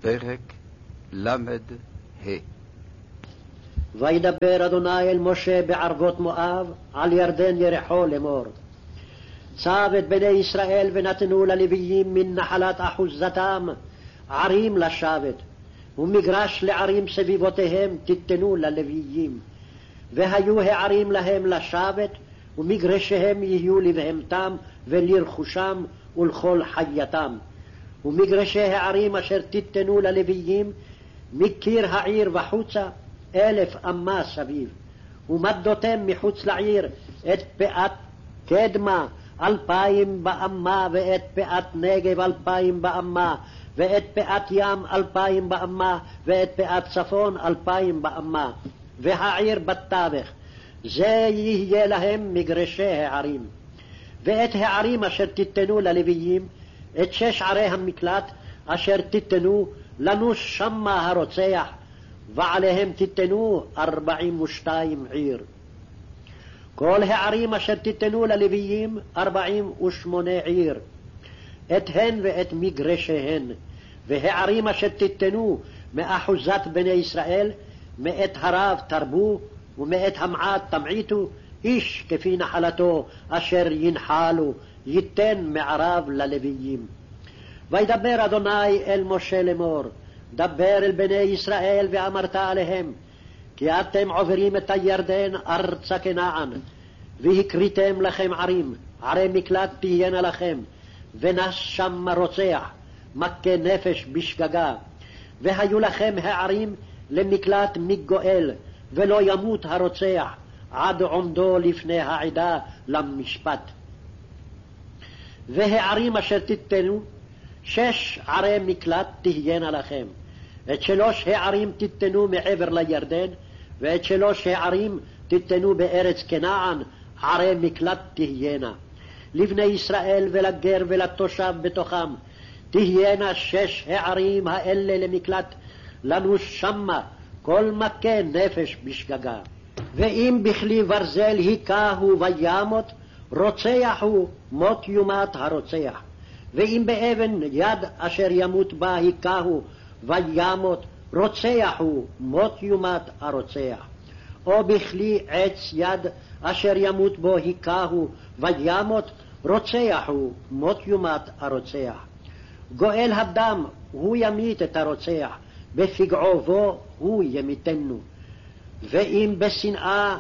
פרק ל"ה. וידבר אדוני אל משה בערבות מואב על ירדן ירחו לאמור. צב את בני ישראל ונתנו ללוויים מן נחלת אחוזתם ערים לשבת, ומגרש לערים סביבותיהם תיתנו ללוויים. והיו הערים להם לשבת, ומגרשיהם יהיו לבהמתם ולרכושם ולכל חייתם. ומגרשי הערים אשר תיתנו ללוויים מקיר העיר וחוצה 1000 אמה סביב. ומדותם מחוץ לעיר את פאת קדמה 2000 באמה, ואת פאת נגב 2000 באמה, ואת פאת ים 2000 באמה, ואת פאת צפון 2000 באמה, והעיר בתווך. זה יהיה להם מגרשי הערים. ואת הערים אשר תיתנו ללוויים, את 6 ערי המקלט אשר תיתנו לנוש שמה הרוצח, ועליהם תיתנו 42 עיר. כל הערים אשר תיתנו ללוויים 48 עיר, את הן ואת מגרשיהן. והערים אשר תיתנו מאחוזת בני ישראל, מאת הרב תרבו, ומאת המעט תמעיטו, איש כפי נחלתו אשר ינחלו, ייתן מערב ללוויים. וידבר אדוני אל משה לאמור, דבר אל בני ישראל ואמרת עליהם, כי אתם עוברים את הירדן ארצה כנען, והקריתם לכם ערים, ערי מקלט תהיינה לכם, ונס שם רוצח, מכה נפש בשגגה. והיו לכם הערים למקלט מגואל, ולא ימות הרוצח עד עומדו לפני העדה למשפט. והערים אשר תיתנו 6 ערי מקלט תהיינה לכם. את 3 הערים תיתנו מעבר לירדן, ואת 3 הערים תיתנו בארץ כנען, ערי מקלט תהיינה. לבני ישראל ולגר ולתושב בתוכם תהיינה 6 הערים האלה למקלט, לנוש שמה כל מכה נפש בשגגה. ואם בכלי ברזל היכהו וימות, רוצח הוא, מות יומת הרוצח. ואם באבן יד אשר ימות בה היכהו וימות, רוצח הוא, מות יומת הרוצח. או בכלי עץ יד אשר ימות בו היכהו וימות, רוצח הוא, מות יומת הרוצח. גואל הדם הוא ימית את הרוצח, בפגעו בו הוא ימיתנו. ואם בשנאה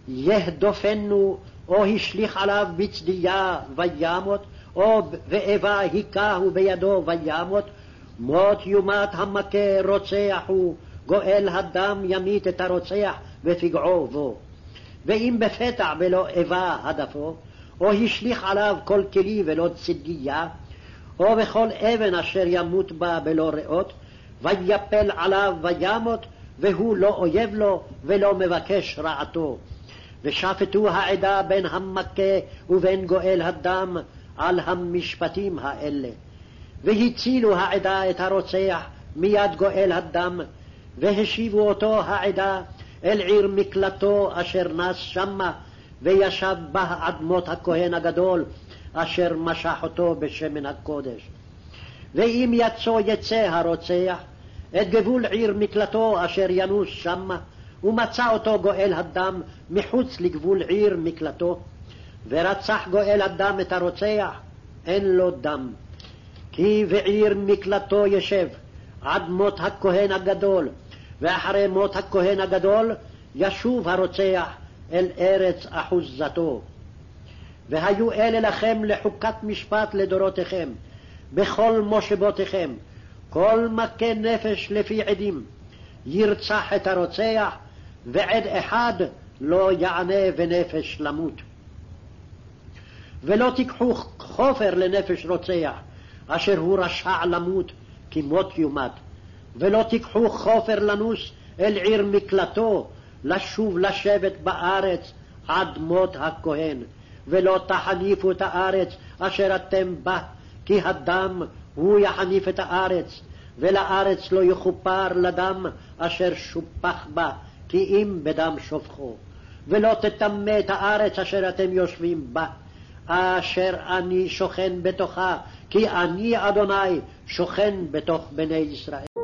יהדופנו, או השליך עליו בצדיה וימות, או ואיבה היכהו בידו וימות, מות יומת המכה רוצח הוא, גואל הדם ימית את הרוצח בפגעו בו. ואם בפתע ולא איבה הדפו, או השליך עליו כל כלי ולא צדיה, או בכל אבן אשר ימות בה בלא ריאות, ויפל עליו וימות, והוא לא אויב לו ולא מבקש רעתו. ושפטו העדה בין המכה ובין גואל הדם על המשפטים האלה. והצילו העדה את הרוצח מיד גואל הדם, והשיבו אותו העדה אל עיר מקלטו אשר נס שמה, וישב בה אדמות הכהן הגדול אשר משח אותו בשמן הקודש. ואם יצא הרוצח את גבול עיר מקלטו אשר ינוס שמה, ומצא אותו גואל הדם מחוץ לגבול עיר מקלטו, ורצח גואל הדם את הרוצח, אין לו דם. כי בעיר מקלטו ישב עד מות הכהן הגדול, ואחרי מות הכהן הגדול ישוב הרוצח אל ארץ אחוזתו. והיו אלה לכם לחוקת משפט לדורותיכם, בכל מושבותיכם, כל מכה נפש לפי עדים ירצח את הרוצח, ועד אחד לא יענה ונפש למות. ולא תיקחו חופר לנפש רוצח אשר הוא רשע למות, כי מות יומת. ולא תיקחו חופר לנוס אל עיר מקלטו, לשוב לשבת בארץ עד מות הכהן. ולא תחניפו את הארץ אשר אתם בה, כי הדם הוא יחניף את הארץ, ולארץ לא יכופר לדם אשר שופח בה, כי אם בדם שופכו. ולא תטמא את הארץ אשר אתם יושבים בה, אשר אני שוכן בתוכה, כי אני אדוני שוכן בתוך בני ישראל.